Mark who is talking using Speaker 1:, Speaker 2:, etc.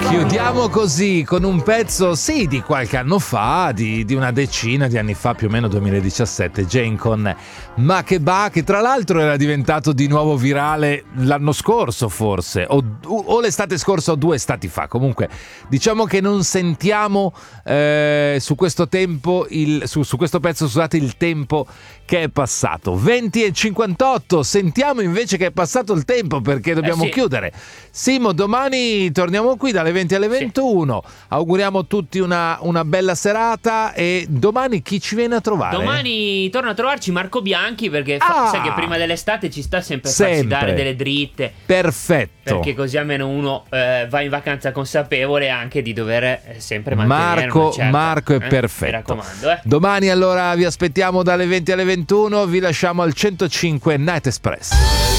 Speaker 1: Chiudiamo così con un pezzo, sì, di qualche anno fa, di una decina di anni fa, più o meno 2017, Jane con Ma che ba, che tra l'altro era diventato di nuovo virale l'anno scorso forse, o l'estate scorsa o 2 estati fa. Comunque diciamo che non sentiamo su questo tempo, su questo pezzo, scusate, il tempo che è passato. 20:58, sentiamo invece che è passato il tempo perché dobbiamo chiudere. Simo, domani torniamo qui dalle 20 alle 21. Auguriamo a tutti una bella serata. E domani chi ci viene a trovare?
Speaker 2: Domani torna a trovarci Marco Bianchi, perché sai che prima dell'estate ci sta sempre a farci dare delle dritte.
Speaker 1: Perfetto.
Speaker 2: Perché così almeno uno va in vacanza consapevole anche di dover sempre mantenere
Speaker 1: Marco è perfetto.
Speaker 2: Mi raccomando.
Speaker 1: Domani allora vi aspettiamo dalle 20 alle 21. Vi lasciamo al 105 Night Express.